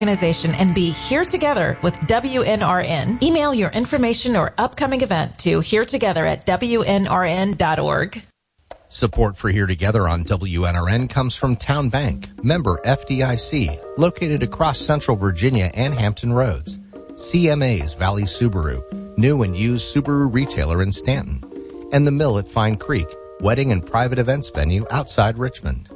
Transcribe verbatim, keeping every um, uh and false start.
organization and be here together with W N R N. Email your information or upcoming event to here together at W N R N dot org. Support for Here Together on W N R N comes from Town Bank, member F D I C, located across Central Virginia and Hampton Roads. C M A's Valley Subaru, new and used Subaru retailer in Stanton. And The Mill at Fine Creek, wedding and private events venue outside Richmond.